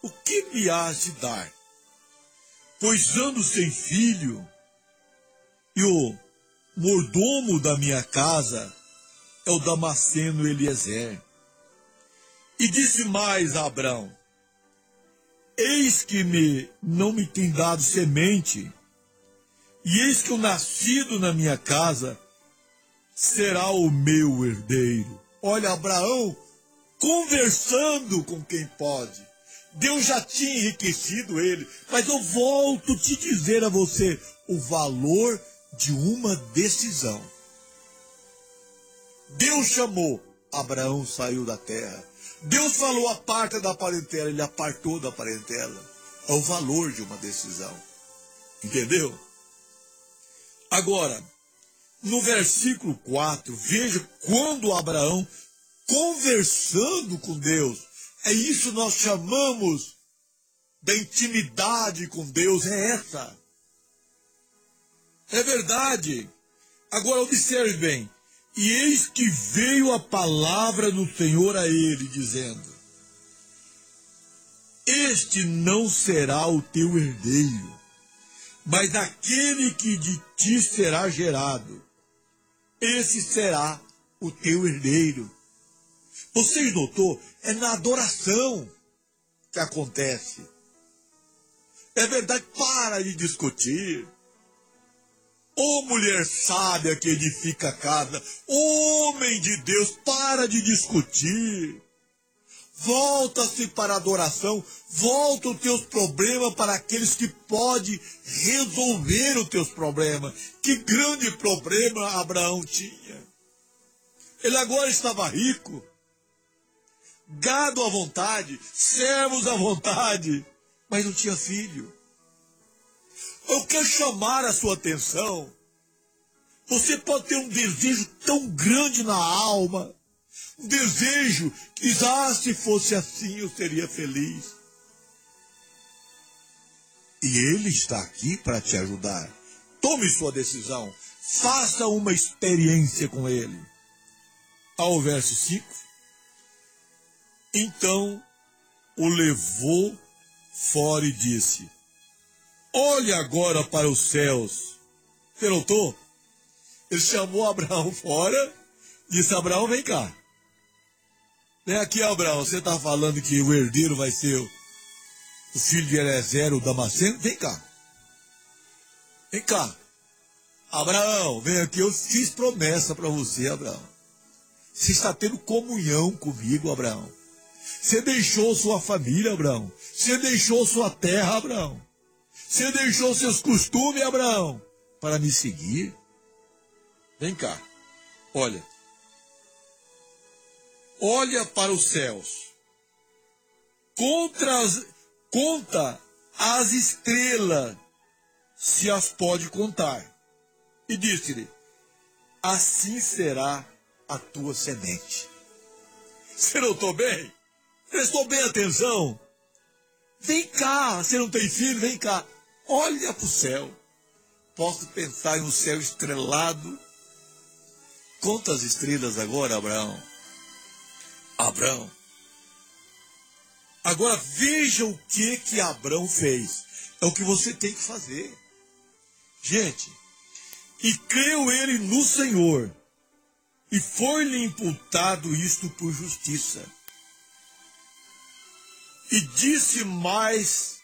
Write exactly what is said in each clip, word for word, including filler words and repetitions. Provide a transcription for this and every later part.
o que me hás de dar? Pois ando sem filho, e o mordomo da minha casa é o Damasceno Eliezer. E disse mais a Abrão: eis que me não me tem dado semente, e eis que o nascido na minha casa será o meu herdeiro. Olha, Abraão conversando com quem pode. Deus já tinha enriquecido ele, mas eu volto a te dizer a você o valor de uma decisão. Deus chamou, Abraão saiu da terra. Deus falou: aparta da parentela, ele apartou da parentela. É o valor de uma decisão. Entendeu? Agora, no versículo quatro, veja quando Abraão, conversando com Deus, é isso que nós chamamos da intimidade com Deus, é essa. É verdade. Agora observe bem. E eis que veio a palavra do Senhor a ele, dizendo: este não será o teu herdeiro, mas aquele que de ti será gerado, esse será o teu herdeiro. Vocês notou? É na adoração que acontece. É verdade, para de discutir. Ô mulher sábia que edifica a casa, homem de Deus, para de discutir. Volta-se para a adoração, volta os teus problemas para aqueles que podem resolver os teus problemas. Que grande problema Abraão tinha. Ele agora estava rico, gado à vontade, servos à vontade, mas não tinha filho. Eu quero chamar a sua atenção. Você pode ter um desejo tão grande na alma, um desejo que, ah, se fosse assim eu seria feliz. E ele está aqui para te ajudar. Tome sua decisão, faça uma experiência com ele. Ao verso cinco, então o levou fora e disse: olhe agora para os céus. Você notou? Ele chamou Abraão fora, disse: Abraão, vem cá. Vem aqui, Abraão, você está falando que o herdeiro vai ser o, o filho de Eliezer, o Damasceno? Vem cá. Vem cá. Abraão, vem aqui, eu fiz promessa para você, Abraão. Você está tendo comunhão comigo, Abraão. Você deixou sua família, Abraão. Você deixou sua terra, Abraão. Você deixou seus costumes, Abraão, para me seguir? Vem cá, olha. Olha para os céus. Contra as, conta as estrelas, se as pode contar. E disse-lhe: assim será a tua semente. Você notou bem? Prestou bem atenção? Vem cá, você não tem filho? Vem cá. Olha para o céu. Posso pensar em um céu estrelado? Conta as estrelas agora, Abraão. Abraão. Agora veja o que que Abraão fez. É o que você tem que fazer. Gente, e creu ele no Senhor, e foi-lhe imputado isto por justiça. E disse mais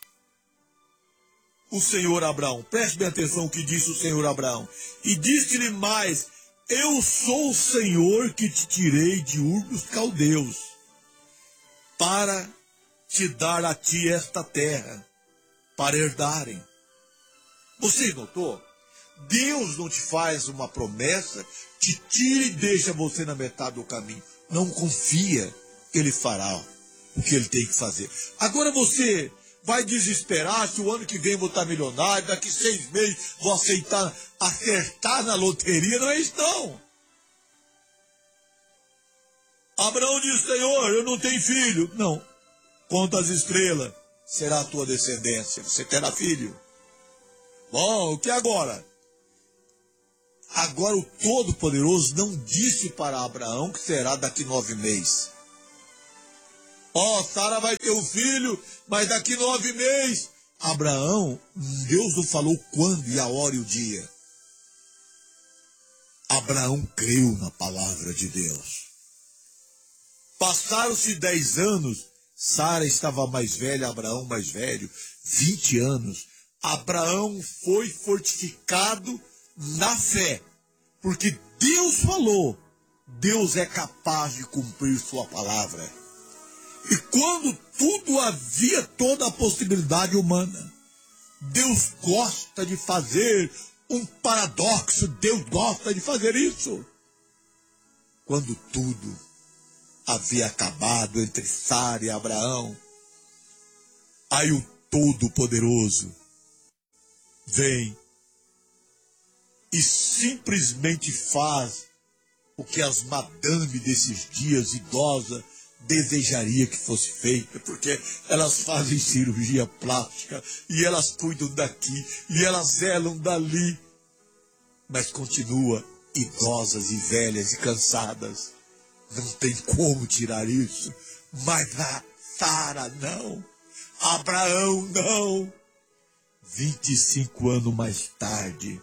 o Senhor a Abraão, preste bem atenção o que disse o Senhor a Abraão, e disse-lhe mais: eu sou o Senhor que te tirei de Ur dos Caldeus, para te dar a ti esta terra, para herdarem. Você notou? Deus não te faz uma promessa, te tira e deixa você na metade do caminho. Não confia, Ele fará o que Ele tem que fazer. Agora você vai desesperar se o ano que vem vou estar milionário, daqui seis meses vou aceitar, acertar na loteria. Não é isso não. Abraão disse: Senhor, eu não tenho filho. Não. Conta as estrelas, será a tua descendência, você terá filho. Bom, o que agora? Agora o Todo-Poderoso não disse para Abraão que será daqui nove meses. Ó, oh, Sara vai ter um filho, mas daqui nove meses. Abraão, Deus não falou quando e a hora e o dia. Abraão creu na palavra de Deus. Passaram-se dez anos, Sara estava mais velha, Abraão mais velho, vinte anos. Abraão foi fortificado na fé, porque Deus falou, Deus é capaz de cumprir sua palavra. E quando tudo havia toda a possibilidade humana, Deus gosta de fazer um paradoxo, Deus gosta de fazer isso. Quando tudo havia acabado entre Sara e Abraão, aí o Todo-Poderoso vem e simplesmente faz o que as madames desses dias idosas desejaria que fosse feita, porque elas fazem cirurgia plástica e elas cuidam daqui e elas zelam dali, mas continua idosas e velhas e cansadas. Não tem como tirar isso. Mas a Sara não, Abraão não. vinte e cinco anos mais tarde,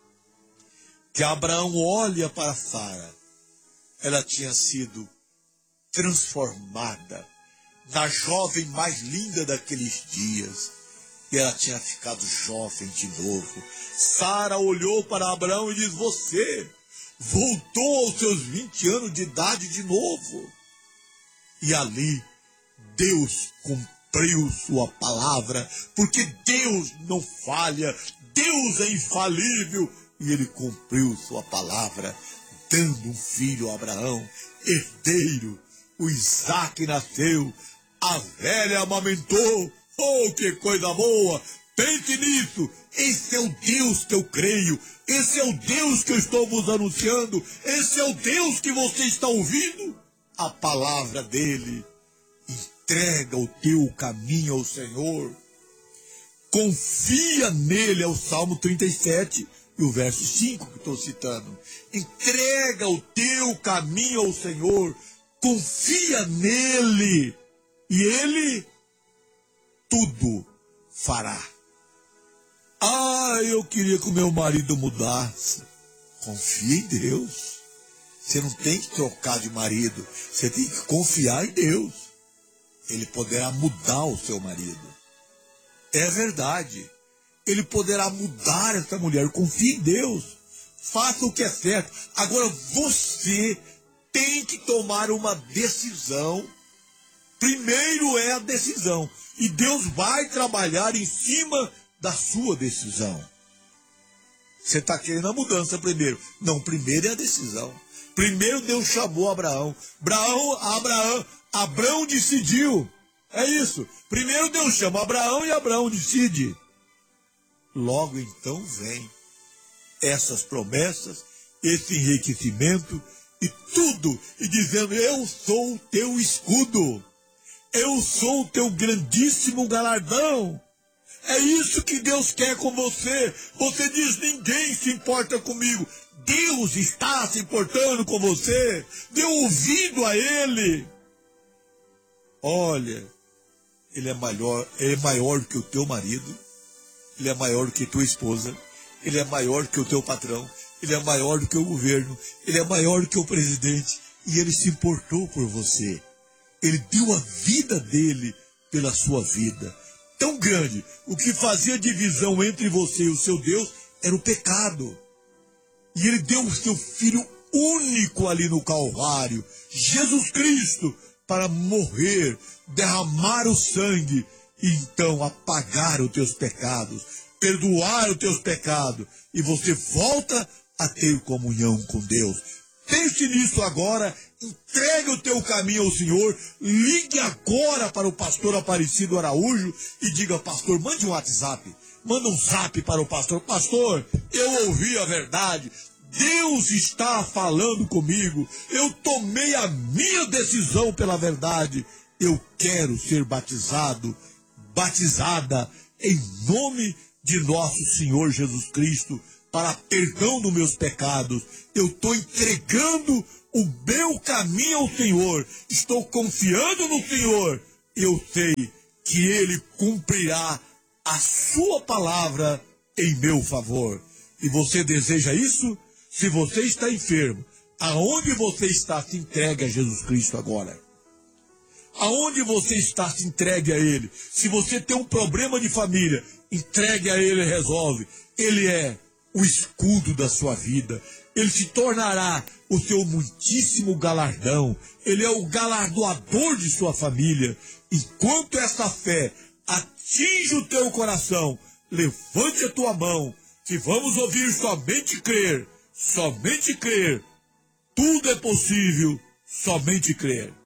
que Abraão olha para Sara, ela tinha sido transformada na jovem mais linda daqueles dias, e ela tinha ficado jovem de novo. Sara olhou para Abraão e diz: você voltou aos seus vinte anos de idade de novo. E ali Deus cumpriu sua palavra, porque Deus não falha, Deus é infalível, e ele cumpriu sua palavra, dando um filho a Abraão, herdeiro. O Isaac nasceu, a velha amamentou. Oh, que coisa boa! Pense nisso. Esse é o Deus que eu creio. Esse é o Deus que eu estou vos anunciando. Esse é o Deus que você está ouvindo. A palavra dele. Entrega o teu caminho ao Senhor. Confia nele, é o Salmo trinta e sete e o verso cinco que estou citando. Entrega o teu caminho ao Senhor. Confia nele, e ele tudo fará. Ah, eu queria que o meu marido mudasse. Confia em Deus. Você não tem que trocar de marido, você tem que confiar em Deus. Ele poderá mudar o seu marido. É verdade. Ele poderá mudar essa mulher. Confie em Deus. Faça o que é certo. Agora você tem que tomar uma decisão. Primeiro é a decisão. E Deus vai trabalhar em cima da sua decisão. Você está querendo a mudança primeiro. Não, primeiro é a decisão. Primeiro Deus chamou Abraão. Abraão, Abraão, Abraão decidiu. É isso. Primeiro Deus chama Abraão e Abraão decide. Logo então vem essas promessas, esse enriquecimento, e tudo, e dizendo: eu sou o teu escudo, eu sou o teu grandíssimo galardão. É isso que Deus quer com você. Você diz: ninguém se importa comigo. Deus está se importando com você. Dê ouvido a Ele. Olha, Ele é maior, Ele é maior que o teu marido, Ele é maior que tua esposa, Ele é maior que o teu patrão, Ele é maior do que o governo, Ele é maior que o presidente, e Ele se importou por você. Ele deu a vida dele pela sua vida. Tão grande, o que fazia divisão entre você e o seu Deus era o pecado. E Ele deu o seu Filho único ali no Calvário, Jesus Cristo, para morrer, derramar o sangue, e então apagar os teus pecados, perdoar os teus pecados, e você volta a ter comunhão com Deus. Pense nisso agora, entregue o teu caminho ao Senhor, ligue agora para o pastor Aparecido Araújo e diga: pastor, mande um WhatsApp, manda um zap para o pastor: pastor, eu ouvi a verdade, Deus está falando comigo, eu tomei a minha decisão pela verdade, eu quero ser batizado, batizada em nome de nosso Senhor Jesus Cristo, para perdão dos meus pecados. Eu estou entregando o meu caminho ao Senhor, estou confiando no Senhor, eu sei que Ele cumprirá a sua palavra em meu favor. E você deseja isso? Se você está enfermo, aonde você está, se entregue a Jesus Cristo agora. Aonde você está, se entregue a Ele. Se você tem um problema de família, entregue a Ele e resolve. Ele é o escudo da sua vida. Ele se tornará o seu muitíssimo galardão. Ele é o galardoador de sua família. Enquanto essa fé atinge o teu coração, levante a tua mão, que vamos ouvir somente crer, somente crer. Tudo é possível, somente crer.